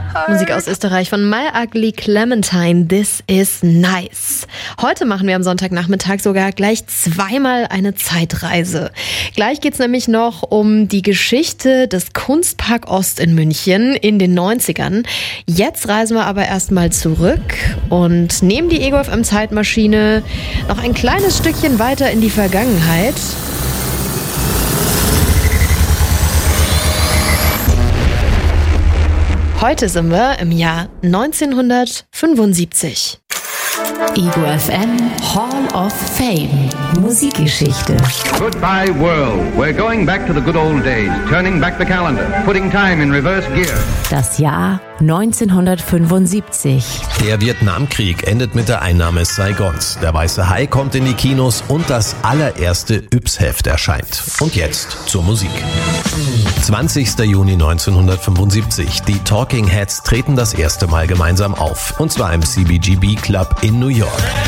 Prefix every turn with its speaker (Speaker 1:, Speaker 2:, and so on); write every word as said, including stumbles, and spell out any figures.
Speaker 1: Musik aus Österreich von My Ugly Clementine, This is Nice. Heute machen wir am Sonntagnachmittag sogar gleich zweimal eine Zeitreise. Gleich geht's nämlich noch um die Geschichte des Kunstpark Ost in München in den neunzigern. Jetzt reisen wir aber erstmal zurück und nehmen die Ego F M Zeitmaschine noch ein kleines Stückchen weiter in die Vergangenheit. Heute sind wir im Jahr neunzehnhundertfünfundsiebzig.
Speaker 2: Ego F M Hall of Fame Musikgeschichte.
Speaker 3: Goodbye world. We're going back to the good old days, turning back the calendar, putting time in reverse gear.
Speaker 2: Das Jahr neunzehnhundertfünfundsiebzig.
Speaker 4: Der Vietnamkrieg endet mit der Einnahme Saigons. Der Weiße Hai kommt in die Kinos und das allererste Yps-Heft erscheint. Und jetzt zur Musik. zwanzigster Juni neunzehnhundertfünfundsiebzig. Die Talking Heads treten das erste Mal gemeinsam auf. Und zwar im C B G B Club in New York.